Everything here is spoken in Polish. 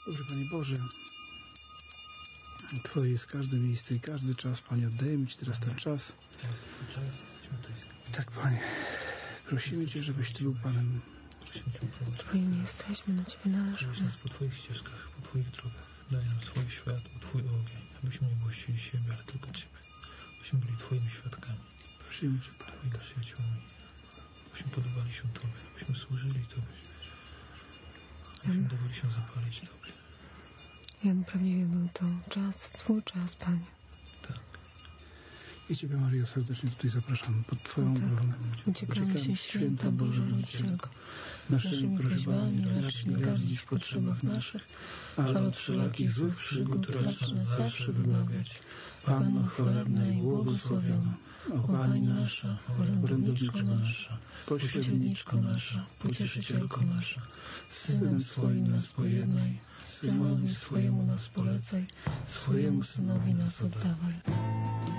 Dobry Panie Boże, Twoje jest każde miejsce i każdy czas, Panie, oddajemy Ci teraz ten czas. Tak, Panie, prosimy Cię, żebyś Ty był Panem. Twoimi jesteśmy, na Ciebie należymy. Prowadź nas po Twoich ścieżkach, po Twoich drogach. Daj nam swoje światło, Twój ogień, abyśmy nie głosili siebie, ale tylko Ciebie. Abyśmy byli Twoimi świadkami. Prosimy Cię, Panie. Twoimi przyjaciółmi. Abyśmy podobali się Tobie, abyśmy służyli Tobie. Abyśmy dawali się zapalić Tobie. Ja bym prawdziwie był to czas, Twój czas, Panie. Tak. I Ciebie, Maryjo, serdecznie tutaj zapraszamy pod Twoją obronę. Uciekamy się, Święta Boża Rodzicielko, Naszymi prośbami racz nie gardzić w potrzebach naszych, ale od wszelakich złych przygód racz nas zawsze wybawiać. Panno chwalebna i błogosławiona, o Pani nasza, orędowniczko nasza, pośredniczko nasza, pocieszycielko nasza, z Synem swoim nas pojednaj, Synowi swojemu nas polecaj, swojemu Synowi nas oddawaj.